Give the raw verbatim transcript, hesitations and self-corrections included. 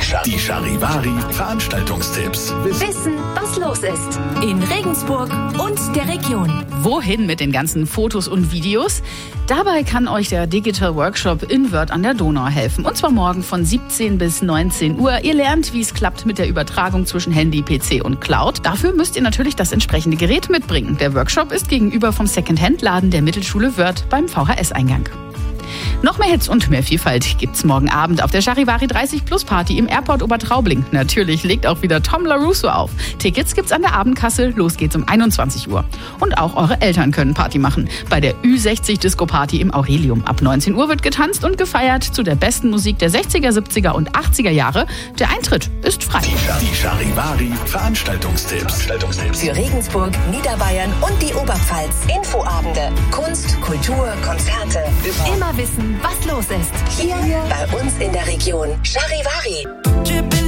Die Charivari Veranstaltungstipps. Wissen, was los ist in Regensburg und der Region. Wohin mit den ganzen Fotos und Videos? Dabei kann euch der Digital Workshop in Wörth an der Donau helfen. Und zwar morgen von siebzehn bis neunzehn Uhr. Ihr lernt, wie es klappt mit der Übertragung zwischen Handy, P C und Cloud. Dafür müsst ihr natürlich das entsprechende Gerät mitbringen. Der Workshop ist gegenüber vom Second-Hand-Laden der Mittelschule Wörth beim V H S-Eingang. Noch mehr Hits und mehr Vielfalt gibt's morgen Abend auf der Charivari dreißig Plus Party im Airport Obertraubling. Natürlich legt auch wieder Tom LaRusso auf. Tickets gibt's an der Abendkasse. Los geht's um einundzwanzig Uhr. Und auch eure Eltern können Party machen. Bei der Ü sechzig Disco Party im Aurelium. Ab neunzehn Uhr wird getanzt und gefeiert zu der besten Musik der sechziger, siebziger und achtziger Jahre. Der Eintritt ist frei. Die Charivari Veranstaltungstipps. Für Regensburg, Niederbayern und die Oberpfalz. Infoabende, Kunst, Kultur, Konzerte. Immer wissen, was los ist. Hier bei uns in der Region. Charivari.